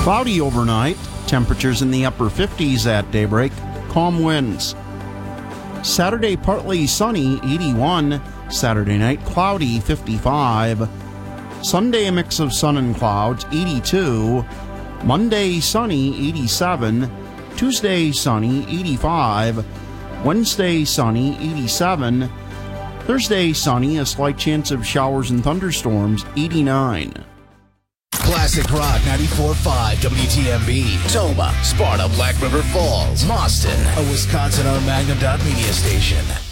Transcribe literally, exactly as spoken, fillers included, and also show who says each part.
Speaker 1: Cloudy overnight, temperatures in the upper fifties at daybreak, calm winds. Saturday, partly sunny, eighty-one. Saturday night, cloudy, fifty-five. Sunday, a mix of sun and clouds, eighty-two. Monday, sunny, eighty-seven. Tuesday, sunny, eighty-five. Wednesday, sunny, eighty-seven. Thursday, sunny, a slight chance of showers and thunderstorms, eighty-nine.
Speaker 2: Classic Rock ninety-four point five W T M B, Toma, Sparta, Black River Falls, Mauston, a Wisconsin on Magnum Media station.